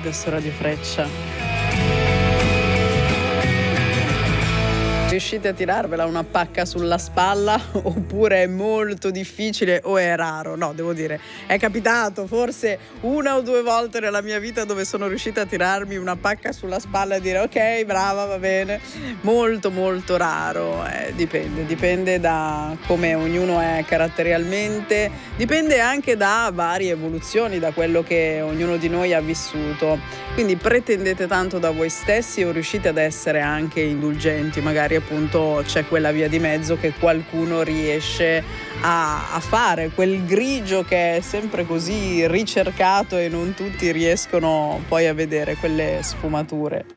questo Radio Freccia. Riuscite a tirarvela una pacca sulla spalla oppure è molto difficile o è raro? No, devo dire, è capitato forse 1 o 2 volte nella mia vita dove sono riuscita a tirarmi una pacca sulla spalla e dire ok, brava, va bene. Molto molto raro, dipende da come ognuno è caratterialmente, dipende anche da varie evoluzioni, da quello che ognuno di noi ha vissuto. Quindi pretendete tanto da voi stessi o riuscite ad essere anche indulgenti? Magari appunto c'è quella via di mezzo che qualcuno riesce a fare, quel grigio che è sempre così ricercato e non tutti riescono poi a vedere quelle sfumature.